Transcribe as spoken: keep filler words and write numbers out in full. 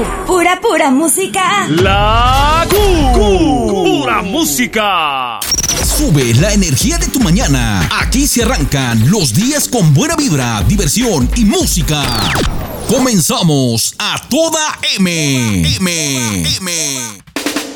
pura, pura música. La Q, Q, pura música. Sube la energía de tu mañana. Aquí se arrancan los días con buena vibra, diversión y música. Comenzamos a toda M. M. M.